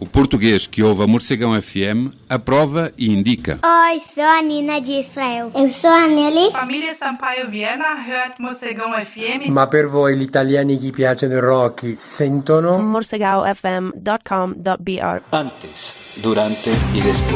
O português que ouve a Morcegão FM aprova e indica. Oi, sou a Nina de Israel. Eu sou a Nelly. Família Sampaio Viena hört Morcegão FM. Ma per voi, gli italiani che piacciono il rock, sentono morcegaofm.com.br. Antes, durante y después.